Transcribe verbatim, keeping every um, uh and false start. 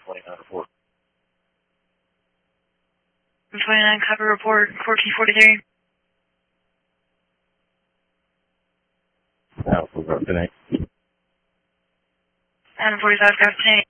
twenty-nine report. twenty-nine, copy report, four P forty-three. Alpha, connect. Adam forty-five, copy ten.